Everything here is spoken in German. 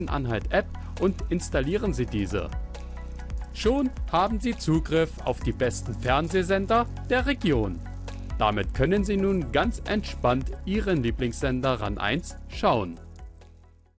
Anhalt-App und installieren Sie diese. Schon haben Sie Zugriff auf die besten Fernsehsender der Region. Damit können Sie nun ganz entspannt Ihren Lieblingssender RAN 1 schauen.